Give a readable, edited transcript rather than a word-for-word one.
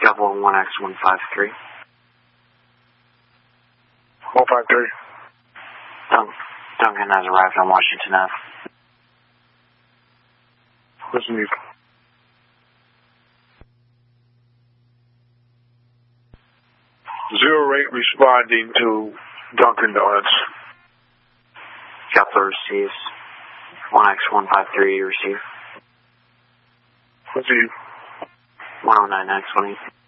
Double 1X153. 153. Duncan has arrived on Washington Ave. What's the need? 08 responding to Dunkin' Donuts. Kepler receives. 1X153 receive. What's the 109X1.